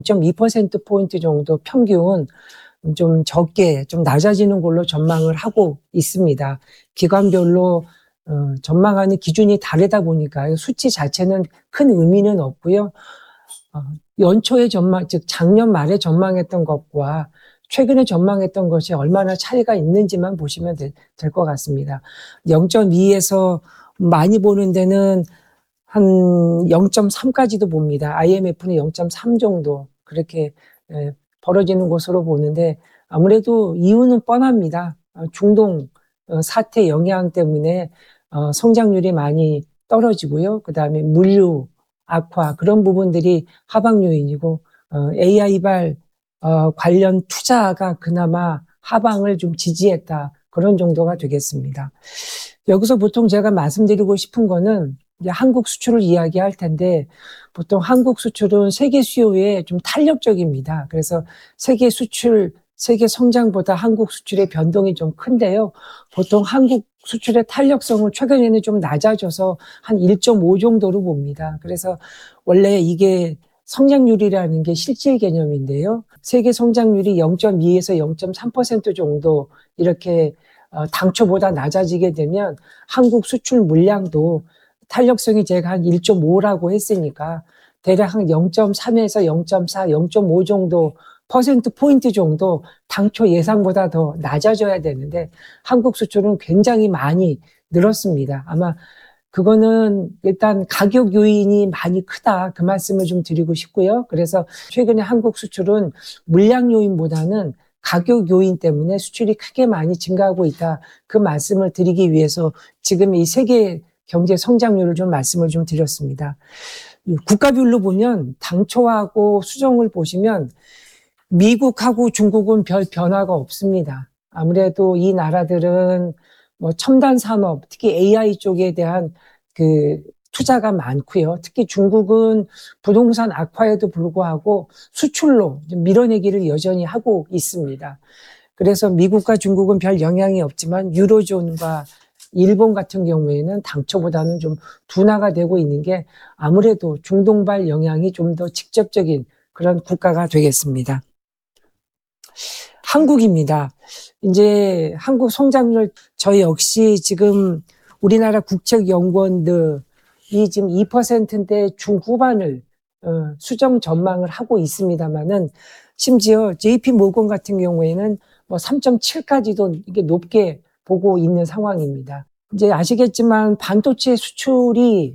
0.2%포인트 정도 평균 좀 적게 좀 낮아지는 걸로 전망을 하고 있습니다. 기관별로 전망하는 기준이 다르다 보니까 수치 자체는 큰 의미는 없고요. 연초에 전망, 즉 작년 말에 전망했던 것과 최근에 전망했던 것이 얼마나 차이가 있는지만 보시면 될 것 같습니다. 0.2에서 많이 보는 데는 한 0.3까지도 봅니다. IMF는 0.3 정도 그렇게 벌어지는 것으로 보는데 아무래도 이유는 뻔합니다. 중동 사태 영향 때문에 성장률이 많이 떨어지고요. 그다음에 물류 악화 그런 부분들이 하방 요인이고 AI발 관련 투자가 그나마 하방을 좀 지지했다. 그런 정도가 되겠습니다. 여기서 보통 제가 말씀드리고 싶은 거는 이제 한국 수출을 이야기할 텐데 보통 한국 수출은 세계 수요에 좀 탄력적입니다. 그래서 세계 수출, 세계 성장보다 한국 수출의 변동이 좀 큰데요. 보통 한국 수출의 탄력성은 최근에는 좀 낮아져서 한 1.5 정도로 봅니다. 그래서 원래 이게 성장률이라는 게 실질 개념인데요. 세계 성장률이 0.2에서 0.3% 정도 이렇게 당초보다 낮아지게 되면 한국 수출 물량도 탄력성이 제가 한 1.5라고 했으니까 대략 한 0.3에서 0.4, 0.5 정도 퍼센트포인트 정도 당초 예상보다 더 낮아져야 되는데 한국 수출은 굉장히 많이 늘었습니다. 아마 그거는 일단 가격 요인이 많이 크다 그 말씀을 좀 드리고 싶고요. 그래서 최근에 한국 수출은 물량 요인보다는 가격 요인 때문에 수출이 크게 많이 증가하고 있다. 그 말씀을 드리기 위해서 지금 이 세계 경제 성장률을 좀 말씀을 좀 드렸습니다. 국가별로 보면 당초하고 수정을 보시면 미국하고 중국은 별 변화가 없습니다. 아무래도 이 나라들은 뭐 첨단 산업, 특히 AI 쪽에 대한 그 투자가 많고요. 특히 중국은 부동산 악화에도 불구하고 수출로 밀어내기를 여전히 하고 있습니다. 그래서 미국과 중국은 별 영향이 없지만 유로존과 일본 같은 경우에는 당초보다는 좀 둔화가 되고 있는 게 아무래도 중동발 영향이 좀 더 직접적인 그런 국가가 되겠습니다. 한국입니다. 이제 한국 성장률 저 역시 지금 우리나라 국책연구원들이 지금 2%인데 중후반을 수정 전망을 하고 있습니다만은 심지어 JP 모건 같은 경우에는 뭐 3.7까지도 이게 높게 보고 있는 상황입니다. 이제 아시겠지만 반도체 수출이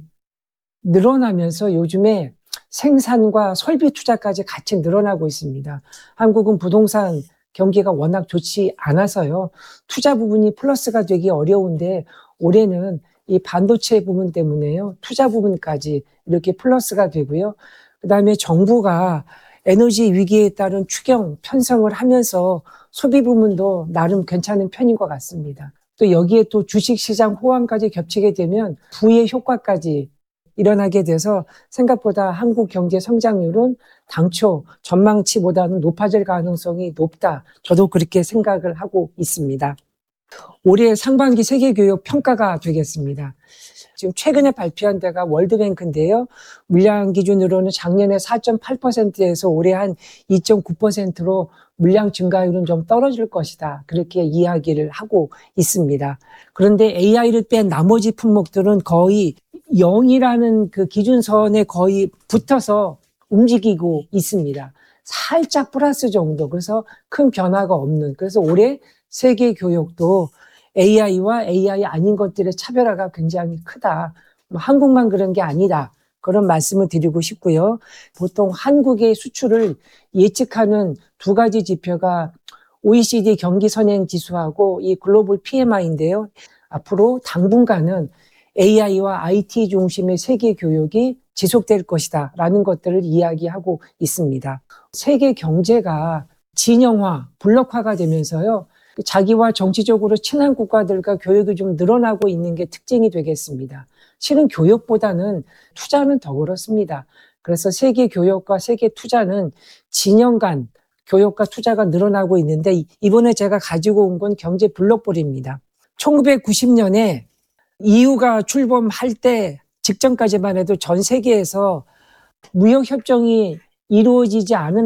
늘어나면서 요즘에 생산과 설비 투자까지 같이 늘어나고 있습니다. 한국은 부동산 경기가 워낙 좋지 않아서요. 투자 부분이 플러스가 되기 어려운데 올해는 이 반도체 부분 때문에요. 투자 부분까지 이렇게 플러스가 되고요. 그다음에 정부가 에너지 위기에 따른 추경 편성을 하면서 소비 부분도 나름 괜찮은 편인 것 같습니다. 또 여기에 또 주식시장 호황까지 겹치게 되면 부의 효과까지 일어나게 돼서 생각보다 한국 경제 성장률은 당초 전망치보다는 높아질 가능성이 높다. 저도 그렇게 생각을 하고 있습니다. 올해 상반기 세계교육 평가가 되겠습니다. 지금 최근에 발표한 데가 월드뱅크인데요. 물량 기준으로는 작년에 4.8%에서 올해 한 2.9%로 물량 증가율은 좀 떨어질 것이다. 그렇게 이야기를 하고 있습니다. 그런데 AI를 뺀 나머지 품목들은 거의 0이라는 그 기준선에 거의 붙어서 움직이고 있습니다. 살짝 플러스 정도. 그래서 큰 변화가 없는. 그래서 올해 세계 교육도 AI와 AI 아닌 것들의 차별화가 굉장히 크다. 한국만 그런 게 아니다. 그런 말씀을 드리고 싶고요. 보통 한국의 수출을 예측하는 두 가지 지표가 OECD 경기 선행 지수하고 이 글로벌 PMI인데요. 앞으로 당분간은 AI와 IT 중심의 세계 교육이 지속될 것이다 라는 것들을 이야기하고 있습니다. 세계 경제가 진영화, 블록화가 되면서요. 자기와 정치적으로 친한 국가들과 교육이 좀 늘어나고 있는 게 특징이 되겠습니다. 실은 교육보다는 투자는 더 그렇습니다. 그래서 세계 교육과 세계 투자는 진영 간 교육과 투자가 늘어나고 있는데 이번에 제가 가지고 온 건 경제 블록볼입니다. 1990년에 EU가 출범할 때 직전까지만 해도 전 세계에서 무역협정이 이루어지지 않은